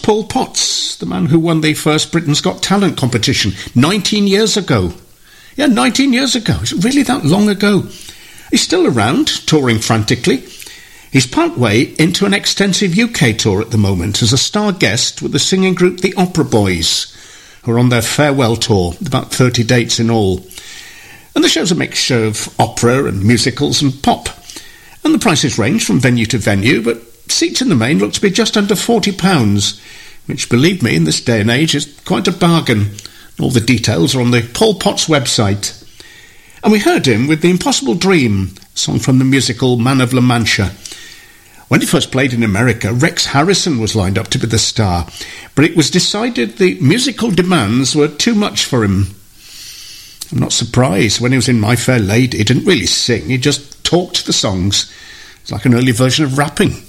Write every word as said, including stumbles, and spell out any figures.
Paul Potts, the man who won the first Britain's Got Talent competition nineteen years ago. Yeah, nineteen years ago. Is it really that long ago? He's still around, touring frantically. He's partway into an extensive U K tour at the moment as a star guest with the singing group The Opera Boys, who are on their farewell tour, about thirty dates in all. And the show's a mixture of opera and musicals and pop. And the prices range from venue to venue, but seats in the main look to be just under forty pounds, which, believe me, in this day and age is quite a bargain. All the details are on the Paul Potts website. And we heard him with The Impossible Dream, a song from the musical Man of La Mancha. When he first played in America, Rex Harrison was lined up to be the star, but it was decided the musical demands were too much for him. I'm not surprised. When he was in My Fair Lady, he didn't really sing, he just talked the songs. It's like an early version of rapping.